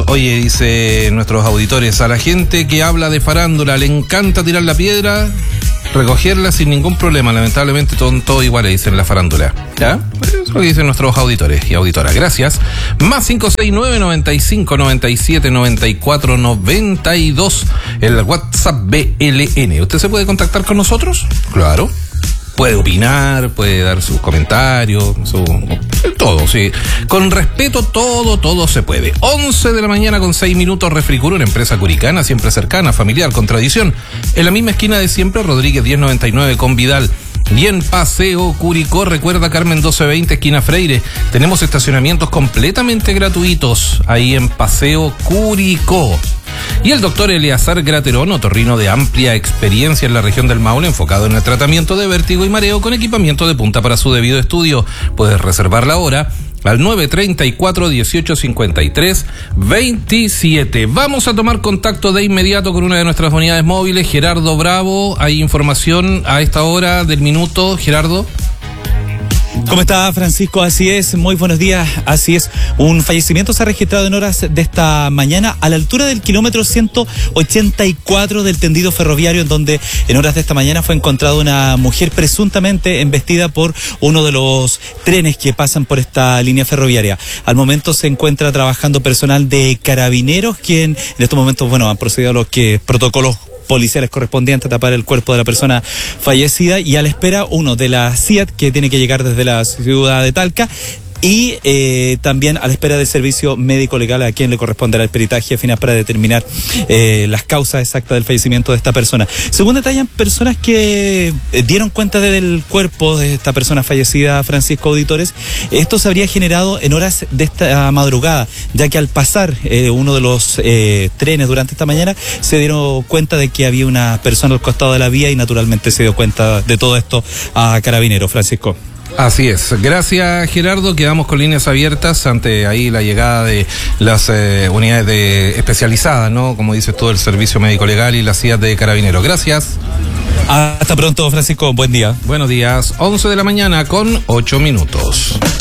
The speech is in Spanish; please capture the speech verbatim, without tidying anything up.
minutos. Oye, dice nuestros auditores, a la gente que habla de farándula le encanta tirar la piedra, recogerla sin ningún problema. Lamentablemente son todos iguales, dicen la farándula. ¿Ya? Eso es lo que dicen nuestros auditores y auditoras. Gracias. Más cinco seis nueve, noventa y cinco, noventa y siete, noventa y cuatro, noventa y dos. El WhatsApp B L N. ¿Usted se puede contactar con nosotros? Claro. Puede opinar, puede dar sus comentarios, su, todo, sí. Con respeto, todo, todo se puede. once de la mañana con seis minutos, Refricur, una empresa curicana, siempre cercana, familiar, con tradición. En la misma esquina de siempre, Rodríguez diez noventa y nueve con Vidal. Y en Paseo Curicó, recuerda Carmen doce veinte, esquina Freire. Tenemos estacionamientos completamente gratuitos ahí en Paseo Curicó. Y el doctor Eleazar Graterón, otorrino de amplia experiencia en la región del Maule, enfocado en el tratamiento de vértigo y mareo con equipamiento de punta para su debido estudio. Puedes reservar la hora al nueve treinta y cuatro, dieciocho cincuenta y tres, veintisiete. Vamos a tomar contacto de inmediato con una de nuestras unidades móviles, Gerardo Bravo. Hay información a esta hora del minuto, Gerardo. ¿Cómo está, Francisco? Así es, muy buenos días. Así es, un fallecimiento se ha registrado en horas de esta mañana a la altura del kilómetro ciento ochenta y cuatro del tendido ferroviario, en donde en horas de esta mañana fue encontrada una mujer presuntamente embestida por uno de los trenes que pasan por esta línea ferroviaria. Al momento se encuentra trabajando personal de Carabineros, quien en estos momentos, bueno, han procedido a los que protocolos policiales correspondientes a tapar el cuerpo de la persona fallecida, y a la espera uno de la C I A T, que tiene que llegar desde la ciudad de Talca, y eh, también a la espera del servicio médico legal, a quien le corresponderá el peritaje final para determinar eh, las causas exactas del fallecimiento de esta persona. Según detallan personas que eh, dieron cuenta del cuerpo de esta persona fallecida, Francisco, auditores, esto se habría generado en horas de esta madrugada, ya que al pasar eh, uno de los eh, trenes durante esta mañana se dieron cuenta de que había una persona al costado de la vía, y naturalmente se dio cuenta de todo esto a Carabineros, Francisco. Así es. Gracias, Gerardo. Quedamos con líneas abiertas ante ahí la llegada de las eh, unidades de especializadas, ¿no? Como dices tú, el Servicio Médico Legal y la C I A T de Carabineros. Gracias. Hasta pronto, Francisco. Buen día. Buenos días. once de la mañana con ocho minutos.